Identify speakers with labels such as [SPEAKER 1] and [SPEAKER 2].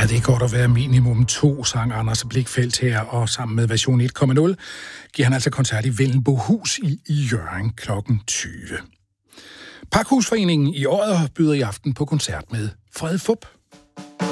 [SPEAKER 1] Ja, det er godt at være minimum 2, sang Anders Blichfeldt her, og sammen med version 1.0 giver han altså koncert i Vellenbohus i Hjørring kl. 20. Pakhusforeningen i Odder byder i aften på koncert med Frede Fup.